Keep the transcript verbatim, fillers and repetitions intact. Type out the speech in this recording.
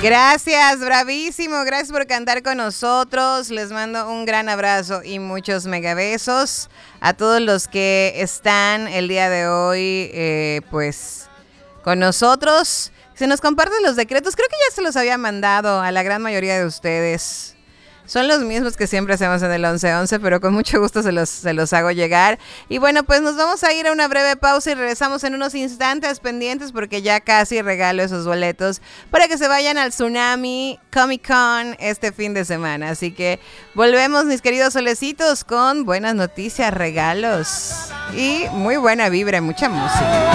Gracias, bravísimo, gracias por cantar con nosotros. Les mando un gran abrazo y muchos megabesos a todos los que están el día de hoy, eh, pues, con nosotros. Se nos comparten los decretos, creo que ya se los había mandado a la gran mayoría de ustedes. Son los mismos que siempre hacemos en el once once, pero con mucho gusto se los, se los hago llegar. Y bueno, pues nos vamos a ir a una breve pausa y regresamos en unos instantes pendientes porque ya casi regalo esos boletos para que se vayan al Tsunami Comic Con este fin de semana. Así que volvemos, mis queridos solecitos, con buenas noticias, regalos y muy buena vibra, mucha música.